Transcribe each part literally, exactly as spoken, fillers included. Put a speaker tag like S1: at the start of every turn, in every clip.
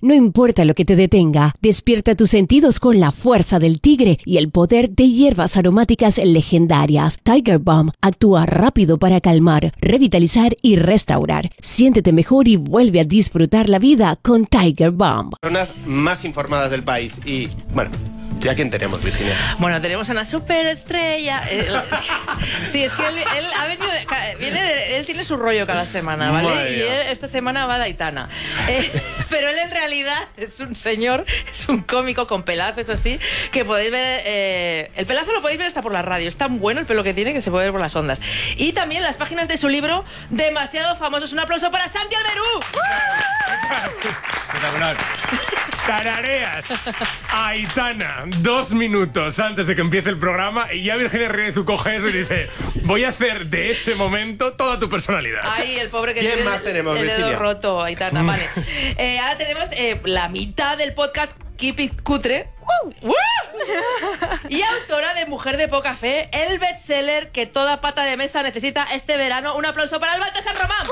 S1: No importa lo que te detenga, despierta tus sentidos con la fuerza del tigre y el poder de hierbas aromáticas legendarias. Tiger Balm actúa rápido para calmar, revitalizar y restaurar. Siéntete mejor y vuelve a disfrutar la vida con Tiger Balm.
S2: Personas más informadas del país y, bueno... ¿Ya quién tenemos, Virginia?
S3: Bueno, tenemos a una superestrella. Sí, es que él, él ha venido de, viene de, él tiene su rollo cada semana, ¿vale?
S2: Madre
S3: y él, esta semana va de Aitana. Eh, pero él en realidad es un señor, es un cómico con pelazo, eso sí, que podéis ver... Eh, el pelazo lo podéis ver hasta por la radio. Es tan bueno el pelo que tiene que se puede ver por las ondas. Y también las páginas de su libro, Demasiado Famosos. Un aplauso para Santi Alberú.
S4: Espectacular. Tarareas Aitana dos minutos antes de que empiece el programa y ya Virginia Riezu coge eso y dice: voy a hacer de ese momento toda tu personalidad.
S3: Ay, el pobre que
S2: ¿Quién
S3: tiene
S2: más
S3: el,
S2: tenemos,
S3: el dedo
S2: Virginia?
S3: roto, Aitana, vale. Eh, ahora tenemos eh, la mitad del podcast Keep It Cutre. ¡Woo! Y autora de Mujer de Poca Fe, el bestseller que toda pata de mesa necesita este verano. Un aplauso para el Baltasar Román.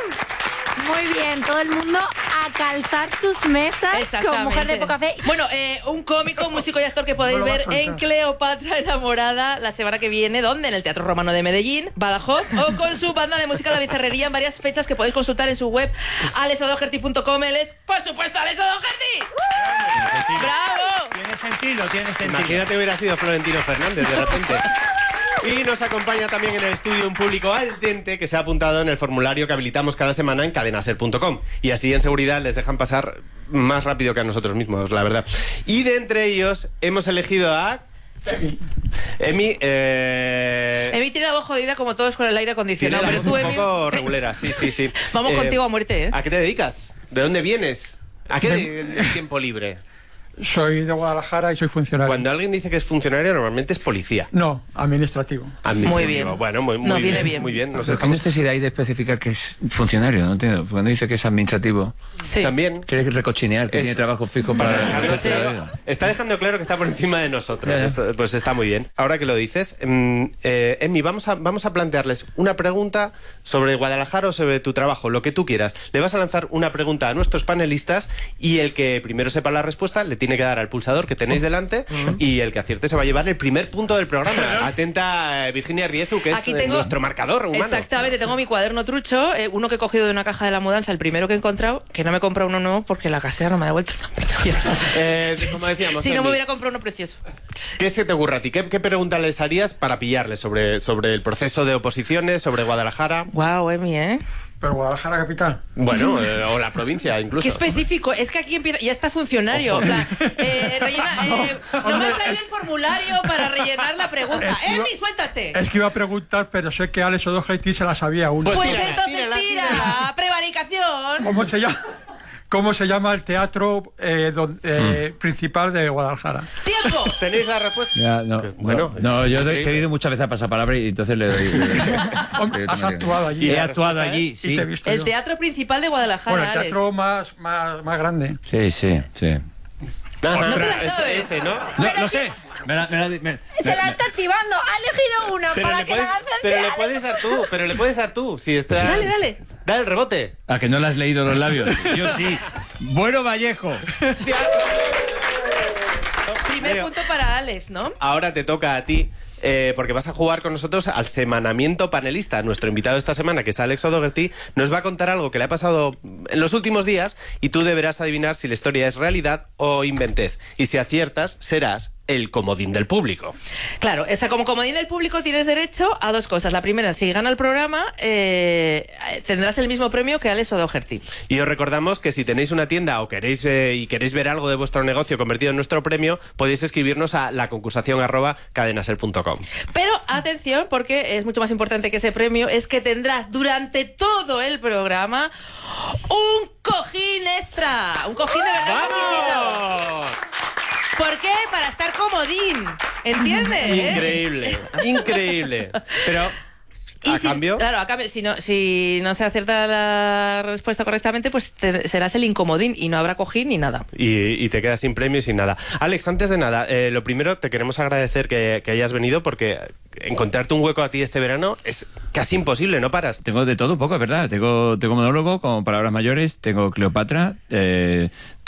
S5: Muy bien, todo el mundo a calzar sus mesas con Mujer de Poca Fe.
S3: Bueno, eh, un cómico, músico y actor que podéis
S4: No lo
S3: ver
S4: vas a
S3: en
S4: soltar.
S3: Cleopatra Enamorada la semana que viene. ¿Dónde? En el Teatro Romano de Medellín, Badajoz, o con su banda de música La Bizarrería en varias fechas que podéis consultar en su web alex odoherty punto com. Él es, por supuesto, Alex Odoherty. ¡Bravo!
S6: Tiene sentido, tiene sentido.
S2: Imagínate hubiera sido Florentino Fernández de repente. Y nos acompaña también en el estudio un público al dente que se ha apuntado en el formulario que habilitamos cada semana en cadenaser punto com. Y así en seguridad les dejan pasar más rápido que a nosotros mismos, la verdad. Y de entre ellos hemos elegido a... Emi. Eh...
S3: Emi tiene la voz jodida como todos con el aire
S2: Tiene
S3: acondicionado.
S2: la
S3: Pero
S2: voz
S3: tú,
S2: un
S3: Emi...
S2: poco regulera, sí, sí, sí.
S3: Vamos
S2: Eh,
S3: contigo a muerte, ¿eh?
S2: ¿A qué te dedicas? ¿De dónde vienes? ¿A qué de- del tiempo libre?
S7: Soy de Guadalajara y soy funcionario.
S2: Cuando alguien dice que es funcionario, normalmente es policía.
S7: No, administrativo.
S2: Administrativo.
S3: Muy bien.
S2: Bueno, muy, muy
S3: Nos
S2: bien,
S3: viene bien.
S2: Muy bien. Nos
S8: ¿Qué
S2: estamos...
S8: necesidad hay de especificar que es funcionario? No entiendo. Cuando dice que es administrativo,
S3: Sí.
S2: También
S8: ¿quiere recochinear que
S2: Es-
S8: tiene trabajo fijo para
S2: Para
S8: el
S2: dejarlo
S8: resto de la
S2: claro.
S8: vida?
S2: Está dejando claro que está por encima de nosotros.
S8: Ya, ya.
S2: Esto, pues está muy bien. Ahora que lo dices, mm, eh, Emi, vamos a, vamos a plantearles una pregunta sobre Guadalajara o sobre tu trabajo, lo que tú quieras. Le vas a lanzar una pregunta a nuestros panelistas y el que primero sepa la respuesta le tiene que dar al pulsador que tenéis delante y el que acierte se va a llevar el primer punto del programa. Atenta, eh, Virginia Riezu, que es
S3: Aquí
S2: eh,
S3: tengo-
S2: nuestro marcador humano.
S3: Exactamente, tengo mi cuaderno trucho, eh, uno que he cogido de una caja de la mudanza, el primero que he encontrado, que no me he comprado uno nuevo porque la casera no me ha devuelto una preciosa.
S2: Eh, como decíamos,
S3: Si no
S2: Emi,
S3: me hubiera comprado uno precioso.
S2: ¿qué se te ocurre a ti? ¿Qué, qué pregunta les harías para pillarles sobre, sobre el proceso de oposiciones, sobre Guadalajara?
S3: Wow, Emi, ¿eh?
S7: Pero Guadalajara capital.
S2: Bueno, eh, o la provincia incluso.
S3: Qué específico, es que aquí empieza, ya está funcionario. En plan, eh, rellena, eh, no me has traído el formulario para rellenar la pregunta.
S7: Es que iba-
S3: Emi, suéltate.
S7: Es que iba a preguntar, pero sé que Alex Odoherty se la sabía uno.
S2: Pues
S3: Pues
S2: tírala,
S3: entonces
S2: tírala,
S3: tira,
S2: tírala.
S3: prevaricación.
S7: ¿Cómo se llama? ¿Cómo se llama el teatro eh, don- eh, principal de Guadalajara?
S3: ¡Tiempo!
S2: ¿Tenéis la respuesta?
S8: Ya, no,
S2: Que, bueno,
S8: no, no,
S2: es
S8: yo he
S2: increíble.
S8: querido muchas veces a pasapalabra y entonces le doy. le doy-
S7: Hombre, has actuado allí.
S2: ¿Y
S8: He
S2: la
S8: actuado
S2: respuesta
S8: allí,
S2: es?
S7: Y
S8: sí.
S7: te he visto
S3: El
S7: yo.
S3: teatro principal de Guadalajara,
S7: Bueno, el
S3: Alex.
S7: teatro más, más, más grande.
S8: Sí, sí, sí.
S2: Ajá,
S3: No te la
S2: es-
S3: sabes.
S2: ese, ¿no?
S8: No, lo sé. Me la- me la- me-
S5: Se la está chivando, ha elegido una
S2: Pero
S5: para
S2: le
S5: que
S2: puedes,
S5: la acierte
S2: pero le
S5: Alex.
S2: puedes dar tú, pero le puedes dar tú. Si está...
S3: Dale, dale.
S2: Dale el rebote.
S8: ¿A que no le has leído los labios? Yo sí. Bueno, Vallejo.
S3: Primer
S2: Leo.
S3: punto para Alex, ¿no?
S2: Ahora te toca a ti, eh, porque vas a jugar con nosotros al semanamiento panelista. Nuestro invitado esta semana, que es Alex Odoherty, nos va a contar algo que le ha pasado en los últimos días y tú deberás adivinar si la historia es realidad o inventez. Y si aciertas, serás el comodín del público.
S3: Claro, o sea, como comodín del público tienes derecho a dos cosas. La primera, si gana el programa, eh, tendrás el mismo premio que Alex Odoherty.
S2: Y os recordamos que si tenéis una tienda o queréis eh, y queréis ver algo de vuestro negocio convertido en nuestro premio, podéis escribirnos a la concursación arroba cadenaser punto com.
S3: Pero atención, porque es mucho más importante que ese premio, es que tendrás durante todo el programa un cojín extra. Un cojín de verdad chiquitito.
S2: ¡Vamos!
S3: ¿Por qué? Para estar comodín. ¿Entiendes?
S2: Increíble, increíble. Pero
S3: Y
S2: a
S3: si-
S2: cambio,
S3: Claro, a cambio, si no, si no se acierta la respuesta correctamente, pues te- serás el incomodín y no habrá cojín ni nada.
S2: y, y te quedas sin premio y sin nada. Alex, antes de nada, eh, lo primero te queremos agradecer que, que hayas venido porque encontrarte un hueco a ti este verano es casi imposible, no paras.
S8: Tengo de todo un poco, es verdad. Tengo, tengo monólogo con palabras mayores, tengo Cleopatra, eh,